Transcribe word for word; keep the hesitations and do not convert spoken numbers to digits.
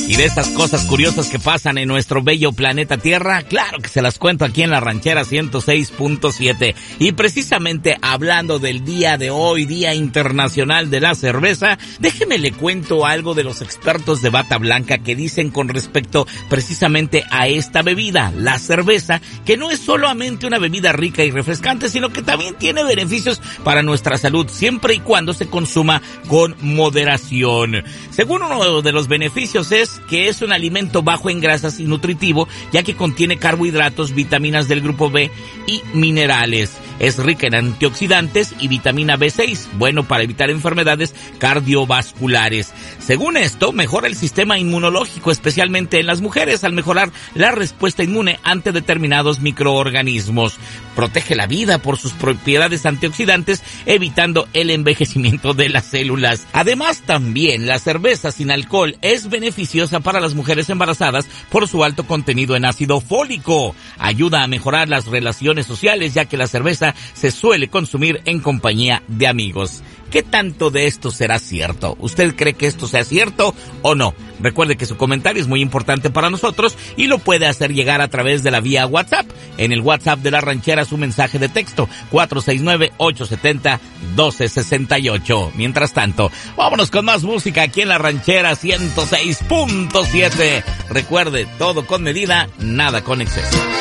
Y de esas cosas curiosas que pasan en nuestro bello planeta Tierra, claro que se las cuento aquí en La Ranchera ciento seis punto siete. Y precisamente hablando del día de hoy, Día Internacional de la Cerveza, déjeme le cuento algo de los expertos de bata blanca que dicen con respecto precisamente a esta bebida, la cerveza, que no es solamente una bebida rica y refrescante, sino que también tiene beneficios para nuestra salud, siempre y cuando se consuma con moderación. Según uno de los beneficios es que es un alimento bajo en grasas y nutritivo, ya que contiene carbohidratos, vitaminas del grupo B y minerales. Es rica en antioxidantes y vitamina B seis, bueno para evitar enfermedades cardiovasculares. Según esto, mejora el sistema inmunológico, especialmente en las mujeres, al mejorar la respuesta inmune ante determinados microorganismos. Protege la vida por sus propiedades antioxidantes, evitando el envejecimiento de las células. Además, también la cerveza sin alcohol es beneficiosa para las mujeres embarazadas por su alto contenido en ácido fólico. Ayuda a mejorar las relaciones sociales, ya que la cerveza se suele consumir en compañía de amigos. ¿Qué tanto de esto será cierto? ¿Usted cree que esto sea cierto o no? Recuerde que su comentario es muy importante para nosotros y lo puede hacer llegar a través de la vía WhatsApp. En el WhatsApp de La Ranchera su mensaje de texto cuatro seis nueve, ocho siete cero, uno dos seis ocho. Mientras tanto, vámonos con más música aquí en La Ranchera ciento seis punto siete. Recuerde, todo con medida, nada con exceso.